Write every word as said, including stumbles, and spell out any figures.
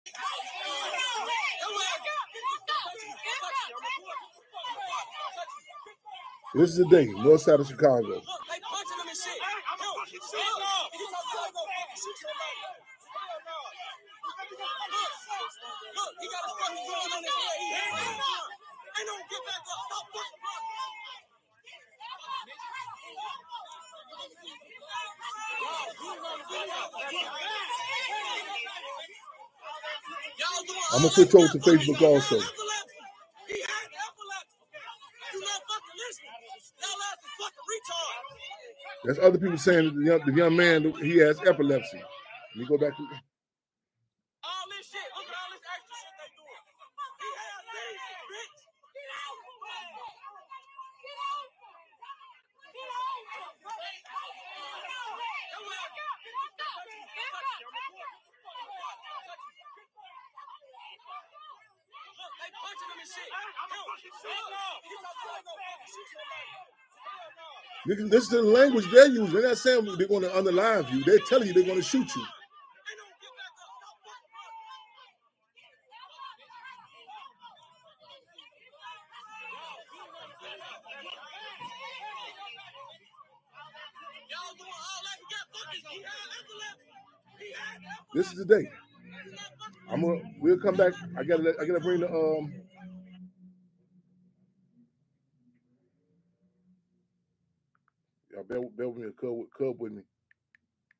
This is the day, north side of Chicago. I'm gonna switch over to Facebook also. There's other people saying that the young, the young man, he has epilepsy. Let me go back to. All this shit. Look at all this extra shit they doing. He has these, bitch. Get out. Get out. Get out. Look, they punching him and shit. This is the language they're using. They're not saying they're going to unalive you. They're telling you they're going to shoot you. This is the day. I'm gonna. We'll come back. I gotta. I gotta bring the um. Y'all bear, bear with me. Cub, cub with me.